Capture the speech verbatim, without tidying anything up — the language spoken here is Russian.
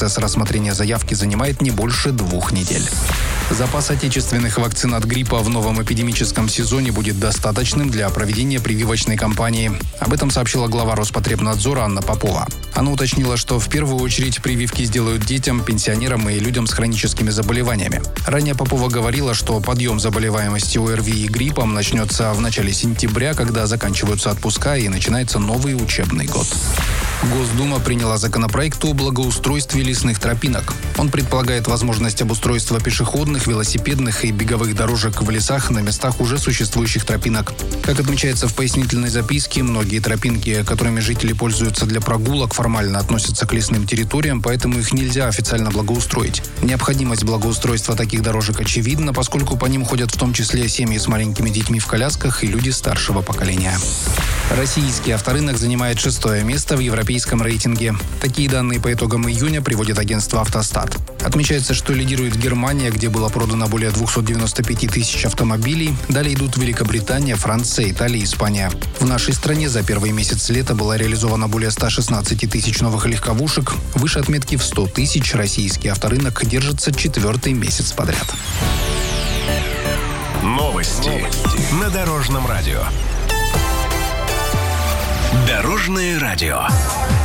Процесс рассмотрения заявки занимает не больше двух недель. Запас отечественных вакцин от гриппа в новом эпидемическом сезоне будет достаточным для проведения прививочной кампании. Об этом сообщила глава Роспотребнадзора Анна Попова. Она уточнила, что в первую очередь прививки сделают детям, пенсионерам и людям с хроническими заболеваниями. Ранее Попова говорила, что подъем заболеваемости ОРВИ и гриппом начнется в начале сентября, когда заканчиваются отпуска и начинается новый учебный год. Госдума приняла законопроект о благоустройстве лесных тропинок. Он предполагает возможность обустройства пешеходных, велосипедных и беговых дорожек в лесах на местах уже существующих тропинок. Как отмечается в пояснительной записке, многие тропинки, которыми жители пользуются для прогулок, формально относятся к лесным территориям, поэтому их нельзя официально благоустроить. Необходимость благоустройства таких дорожек очевидна, поскольку по ним ходят в том числе семьи с маленькими детьми в колясках и люди старшего поколения. Российский авторынок занимает шестое место в европейском рейтинге. Такие данные по итогам июня приводит агентство «Автостат». Отмечается, что лидирует Германия, где было продано более двухсот девяноста пяти тысяч автомобилей. Далее идут Великобритания, Франция, Италия и Испания. В нашей стране за первый месяц лета было реализовано более ста шестнадцати тысяч новых легковушек. Выше отметки в сто тысяч российский авторынок держится четвертый месяц подряд. Новости, Новости. На Дорожном радио. Дорожное радио.